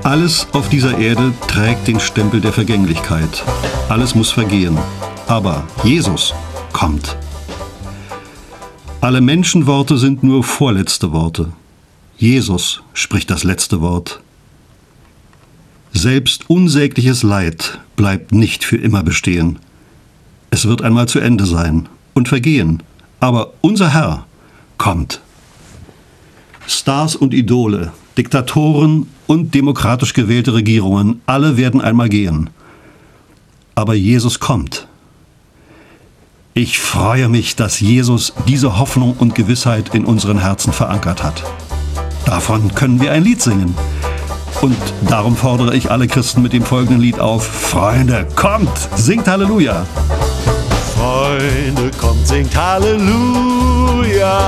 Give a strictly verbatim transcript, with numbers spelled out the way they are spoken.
Alles auf dieser Erde trägt den Stempel der Vergänglichkeit. Alles muss vergehen. Aber Jesus kommt. Alle Menschenworte sind nur vorletzte Worte. Jesus spricht das letzte Wort. Selbst unsägliches Leid bleibt nicht für immer bestehen. Es wird einmal zu Ende sein und vergehen. Aber unser Herr kommt. Stars und Idole, Diktatoren und demokratisch gewählte Regierungen, alle werden einmal gehen. Aber Jesus kommt. Ich freue mich, dass Jesus diese Hoffnung und Gewissheit in unseren Herzen verankert hat. Davon können wir ein Lied singen. Und darum fordere ich alle Christen mit dem folgenden Lied auf: Freunde, kommt, singt Halleluja! Freunde, kommt, singt Halleluja!